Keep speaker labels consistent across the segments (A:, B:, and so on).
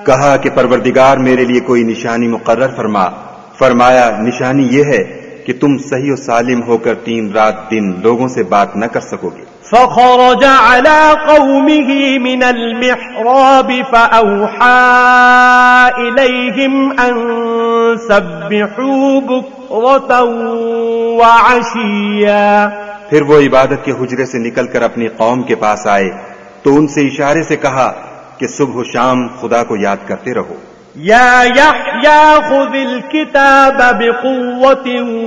A: کہا کہ پروردگار میرے لیے کوئی نشانی مقرر فرما. فرمایا نشانی یہ ہے کہ تم صحیح و سالم ہو کر 3 رات دن لوگوں سے بات نہ کر سکو گے.
B: فخرج على قومه من المحراب فأوحى إليهم أن سبحوا بكرة وعشيا.
A: پھر وہ عبادت کے حجرے سے نکل کر اپنی قوم کے پاس آئے تو ان سے اشارے سے کہا کہ صبح و شام خدا کو یاد کرتے رہو.
B: یا یحییٰ خذ الکتاب بقوة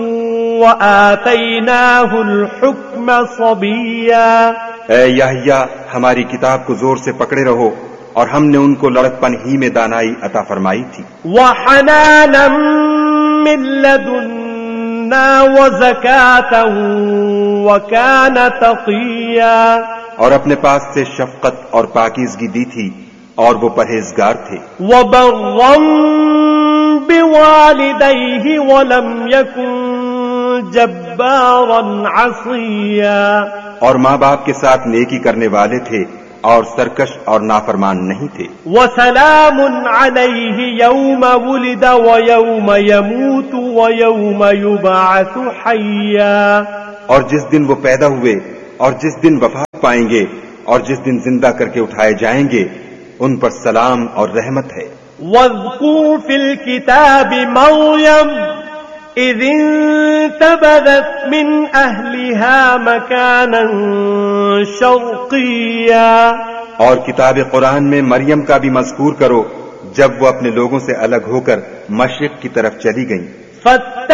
B: وآتیناہ الحکم صبیا.
A: اے یحییٰ ہماری کتاب کو زور سے پکڑے رہو اور ہم نے ان کو لڑکپن ہی میں دانائی عطا فرمائی تھی.
B: وحنانا من لدنا وزکاة وکان تقیا.
A: اور اپنے پاس سے شفقت اور پاکیزگی دی تھی اور وہ پرہیزگار تھے.
B: وبرا بوالدیہ ولم یکن جبارا عصیا.
A: اور ماں باپ کے ساتھ نیکی کرنے والے تھے اور سرکش اور نافرمان نہیں تھے.
B: وسلام علیہ یوم ولد ویوم یموت ویوم یبعث حیا. اور
A: جس دن وہ پیدا ہوئے اور جس دن وفات پائیں گے اور جس دن زندہ کر کے اٹھائے جائیں گے ان پر سلام اور رحمت ہے.
B: واذکر فی الکتاب مریم اذ انتبذت من اہلها مکانا شرقیا.
A: اور کتاب قرآن میں مریم کا بھی مذکور کرو جب وہ اپنے لوگوں سے الگ ہو کر مشرق کی طرف چلی گئیں.